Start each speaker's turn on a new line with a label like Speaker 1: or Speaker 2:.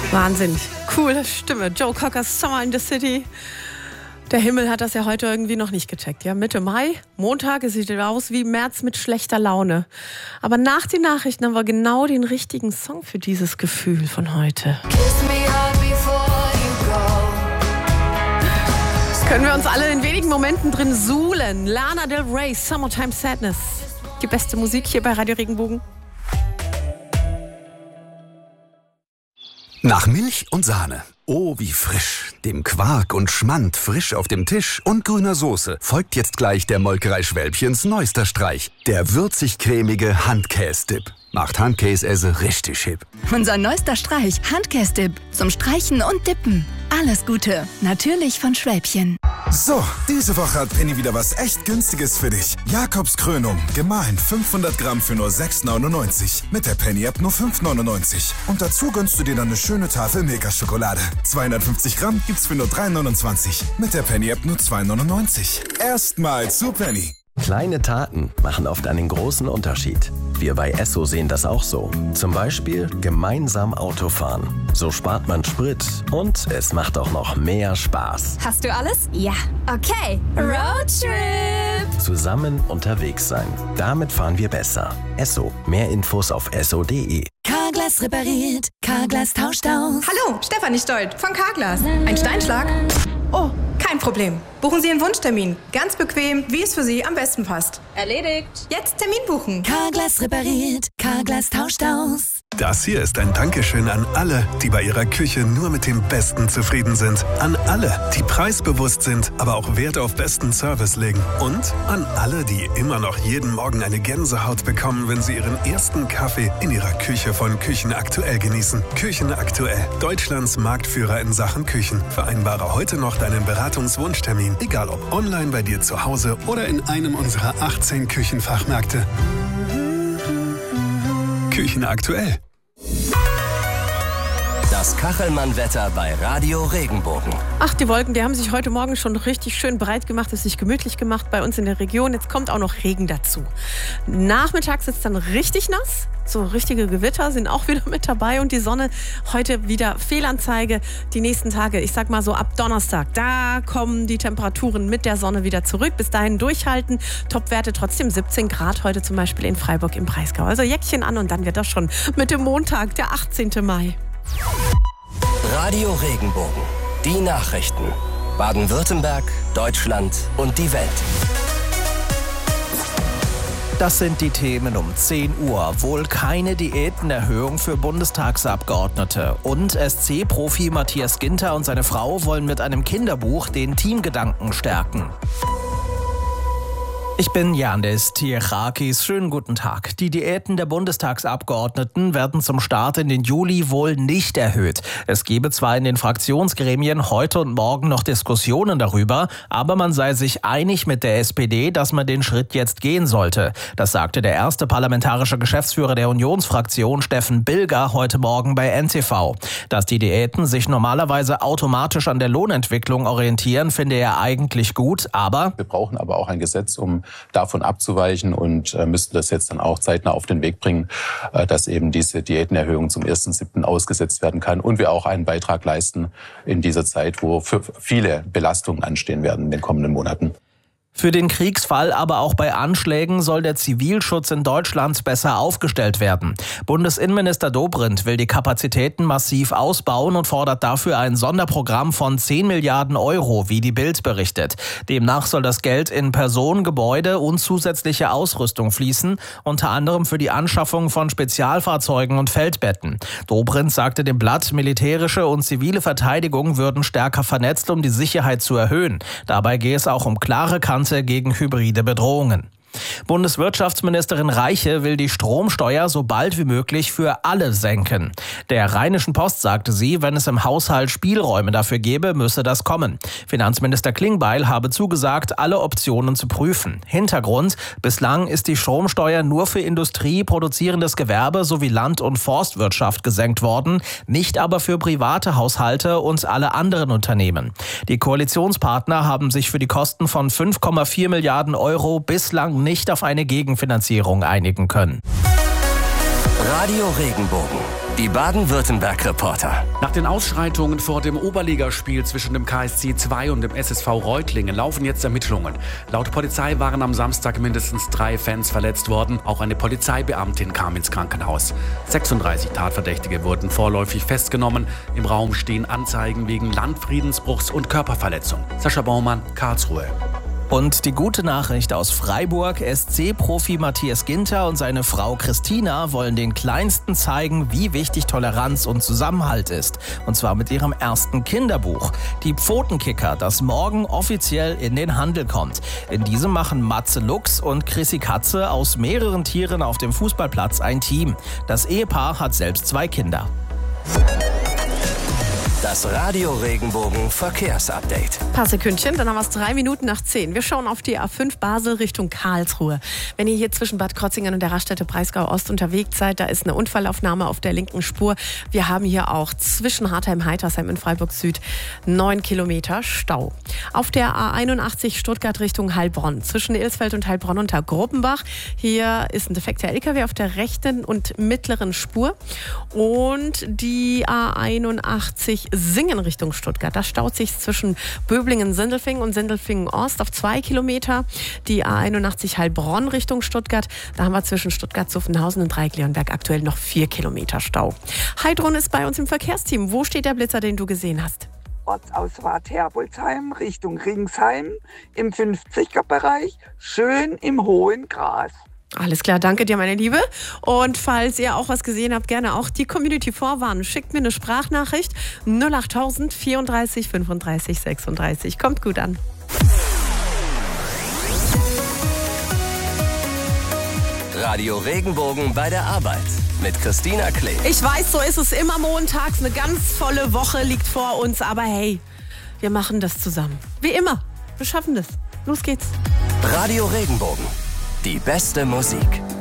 Speaker 1: Wahnsinnig coole Stimme. Joe Cockers Summer in the City. Der Himmel hat das ja heute irgendwie noch nicht gecheckt. Ja, Mitte Mai, Montag, es sieht aus wie März mit schlechter Laune. Aber nach den Nachrichten haben wir genau den richtigen Song für dieses Gefühl von heute. Können wir uns alle in wenigen Momenten drin suhlen. Lana Del Rey, Summertime Sadness. Die beste Musik hier bei Radio Regenbogen.
Speaker 2: Nach Milch und Sahne. Oh, wie frisch. Dem Quark und Schmand frisch auf dem Tisch und grüner Soße folgt jetzt gleich der Molkerei Schwälbchens neuester Streich. Der würzig-cremige Handkäse-Dip. Macht Handkäse richtig hip.
Speaker 3: Unser neuester Streich, Handkäse-Dip. Zum Streichen und Dippen. Alles Gute. Natürlich von Schwälbchen.
Speaker 4: So, diese Woche hat Penny wieder was echt Günstiges für dich. Jakobs Krönung, gemahlen 500 Gramm für nur 6,99. Mit der Penny-App nur 5,99. Und dazu gönnst du dir dann eine schöne Tafel Milka-Schokolade. 250 Gramm gibt's für nur 3,29. Mit der Penny-App nur 2,99. Erstmal zu Penny.
Speaker 5: Kleine Taten machen oft einen großen Unterschied. Wir bei Esso sehen das auch so. Zum Beispiel gemeinsam Autofahren. So spart man Sprit und es macht auch noch mehr Spaß.
Speaker 6: Hast du alles? Ja. Okay. Roadtrip.
Speaker 5: Zusammen unterwegs sein. Damit fahren wir besser. Esso. Mehr Infos auf esso.de.
Speaker 3: Carglass repariert. Carglass tauscht aus.
Speaker 7: Hallo, Stefanie Stolt von Carglass. Ein Steinschlag? Oh, kein Problem. Buchen Sie einen Wunschtermin. Ganz bequem, wie es für Sie am besten passt.
Speaker 6: Erledigt.
Speaker 7: Jetzt Termin buchen.
Speaker 3: Carglass repariert. Carglass tauscht aus.
Speaker 8: Das hier ist ein Dankeschön an alle, die bei ihrer Küche nur mit dem Besten zufrieden sind. An alle, die preisbewusst sind, aber auch Wert auf besten Service legen. Und an alle, die immer noch jeden Morgen eine Gänsehaut bekommen, wenn sie ihren ersten Kaffee in ihrer Küche von Küchen Aktuell genießen. Küchen Aktuell, Deutschlands Marktführer in Sachen Küchen. Vereinbare heute noch deinen Beratungswunschtermin, egal ob online bei dir zu Hause oder in einem unserer 18 Küchenfachmärkte. Küchen Aktuell.
Speaker 5: Das Kachelmann-Wetter bei Radio Regenbogen.
Speaker 1: Ach, die Wolken, die haben sich heute Morgen schon richtig schön breit gemacht, es sich gemütlich gemacht bei uns in der Region. Jetzt kommt auch noch Regen dazu. Nachmittags ist es dann richtig nass. So richtige Gewitter sind auch wieder mit dabei und die Sonne heute wieder Fehlanzeige. Die nächsten Tage, ich sag mal so ab Donnerstag, da kommen die Temperaturen mit der Sonne wieder zurück. Bis dahin durchhalten. Topwerte trotzdem 17 Grad heute zum Beispiel in Freiburg im Breisgau. Also Jäckchen an und dann wird das schon mit dem Montag, der 18. Mai.
Speaker 5: Radio Regenbogen. Die Nachrichten. Baden-Württemberg, Deutschland und die Welt. Das sind die Themen um 10 Uhr. Wohl keine Diätenerhöhung für Bundestagsabgeordnete. Und SC-Profi Matthias Ginter und seine Frau wollen mit einem Kinderbuch den Teamgedanken stärken. Ich bin Yandis Tiechakis. Schönen guten Tag. Die Diäten der Bundestagsabgeordneten werden zum Start in den Juli wohl nicht erhöht. Es gebe zwar in den Fraktionsgremien heute und morgen noch Diskussionen darüber, aber man sei sich einig mit der SPD, dass man den Schritt jetzt gehen sollte. Das sagte der erste parlamentarische Geschäftsführer der Unionsfraktion, Steffen Bilger, heute Morgen bei NTV. Dass die Diäten sich normalerweise automatisch an der Lohnentwicklung orientieren, finde er eigentlich gut, aber
Speaker 9: wir brauchen aber auch ein Gesetz, um davon abzuweichen und müssten das jetzt dann auch zeitnah auf den Weg bringen, dass eben diese Diätenerhöhung zum 1.7. ausgesetzt werden kann und wir auch einen Beitrag leisten in dieser Zeit, wo für viele Belastungen anstehen werden in den kommenden Monaten.
Speaker 5: Für den Kriegsfall, aber auch bei Anschlägen soll der Zivilschutz in Deutschland besser aufgestellt werden. Bundesinnenminister Dobrindt will die Kapazitäten massiv ausbauen und fordert dafür ein Sonderprogramm von 10 Milliarden Euro, wie die Bild berichtet. Demnach soll das Geld in Personen, Gebäude und zusätzliche Ausrüstung fließen, unter anderem für die Anschaffung von Spezialfahrzeugen und Feldbetten. Dobrindt sagte dem Blatt, militärische und zivile Verteidigung würden stärker vernetzt, um die Sicherheit zu erhöhen. Dabei gehe es auch um klare Kante gegen hybride Bedrohungen. Bundeswirtschaftsministerin Reiche will die Stromsteuer so bald wie möglich für alle senken. Der Rheinischen Post sagte sie, wenn es im Haushalt Spielräume dafür gäbe, müsse das kommen. Finanzminister Klingbeil habe zugesagt, alle Optionen zu prüfen. Hintergrund: Bislang ist die Stromsteuer nur für Industrie, produzierendes Gewerbe sowie Land- und Forstwirtschaft gesenkt worden, nicht aber für private Haushalte und alle anderen Unternehmen. Die Koalitionspartner haben sich für die Kosten von 5,4 Milliarden Euro bislang nicht auf eine Gegenfinanzierung einigen können.
Speaker 10: Radio Regenbogen. Die Baden-Württemberg-Reporter.
Speaker 11: Nach den Ausschreitungen vor dem Oberligaspiel zwischen dem KSC 2 und dem SSV Reutlingen laufen jetzt Ermittlungen. Laut Polizei waren am Samstag mindestens 3 Fans verletzt worden. Auch eine Polizeibeamtin kam ins Krankenhaus. 36 Tatverdächtige wurden vorläufig festgenommen. Im Raum stehen Anzeigen wegen Landfriedensbruchs und Körperverletzung. Sascha Baumann, Karlsruhe.
Speaker 5: Und die gute Nachricht aus Freiburg: SC-Profi Matthias Ginter und seine Frau Christina wollen den Kleinsten zeigen, wie wichtig Toleranz und Zusammenhalt ist. Und zwar mit ihrem ersten Kinderbuch. Die Pfotenkicker, das morgen offiziell in den Handel kommt. In diesem machen Matze Lux und Chrissy Katze aus mehreren Tieren auf dem Fußballplatz ein Team. Das Ehepaar hat selbst 2 Kinder.
Speaker 10: Das Radio Regenbogen Verkehrsupdate.
Speaker 1: Paar Sekündchen, dann haben wir es 3 Minuten nach 10. Wir schauen auf die A5 Basel Richtung Karlsruhe. Wenn ihr hier zwischen Bad Krotzingen und der Raststätte Breisgau Ost unterwegs seid, da ist eine Unfallaufnahme auf der linken Spur. Wir haben hier auch zwischen Hartheim-Heitersheim und Freiburg Süd 9 Kilometer Stau. Auf der A81 Stuttgart Richtung Heilbronn, zwischen Ilsfeld und Heilbronn unter Gruppenbach. Hier ist ein defekter LKW auf der rechten und mittleren Spur. Und die A81 Singen Richtung Stuttgart. Da staut sich zwischen Böblingen-Sindelfingen und Sindelfingen-Ost auf 2 Kilometer. Die A81 Heilbronn Richtung Stuttgart. Da haben wir zwischen Stuttgart-Zuffenhausen und Dreieck-Leonberg aktuell noch 4 Kilometer Stau. Heidrun ist bei uns im Verkehrsteam. Wo steht der Blitzer, den du gesehen hast?
Speaker 12: Ortsausfahrt Herbolzheim Richtung Ringsheim im 50er-Bereich, schön im hohen Gras.
Speaker 1: Alles klar, danke dir, meine Liebe. Und falls ihr auch was gesehen habt, gerne auch die Community vorwarnen. Schickt mir eine Sprachnachricht 08000 34 35 36. Kommt gut an.
Speaker 10: Radio Regenbogen bei der Arbeit mit Christina Klee.
Speaker 1: Ich weiß, so ist es immer montags. Eine ganz volle Woche liegt vor uns. Aber hey, wir machen das zusammen. Wie immer. Wir schaffen das. Los geht's.
Speaker 10: Radio Regenbogen. Die beste Musik.